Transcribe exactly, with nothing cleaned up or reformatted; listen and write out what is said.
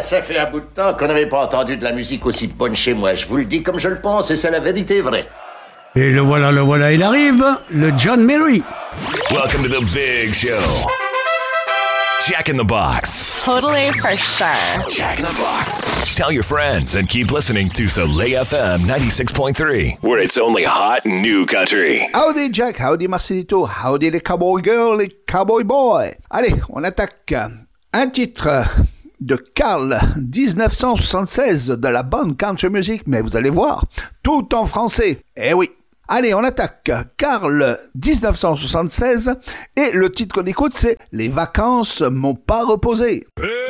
ça fait un bout de temps qu'on n'avait pas entendu de la musique aussi bonne chez moi. Je vous le dis comme je le pense et c'est la vérité vraie. Et le voilà, le voilà, il arrive, le John Merry. Welcome to the big show. Jack in the Box. Totally for sure. Jack in the Box. Tell your friends and keep listening to Soleil F M ninety-six point three, where it's only hot new country. Howdy Jack, howdy Marcelito, howdy les cowboy girls, les cowboy boys. Allez, on attaque un titre de Carl, dix-neuf cent soixante-seize, de la bonne country music, mais vous allez voir, tout en français. Eh oui. Allez, on attaque Carl, dix-neuf cent soixante-seize, et le titre qu'on écoute, c'est « Les vacances m'ont pas reposé ». Hey!